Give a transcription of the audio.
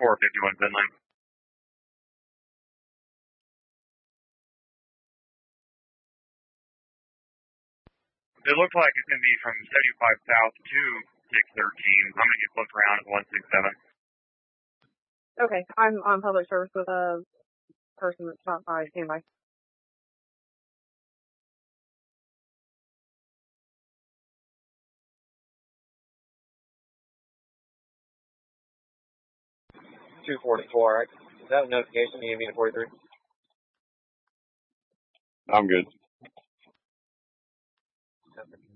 451 Finland. It looks like it's going to be from 75 south to 613. I'm going to get flipped around at 167. Okay, I'm on public service with a person that's not by standby. $244. Is that a notification you need me to 43? I'm good. Okay.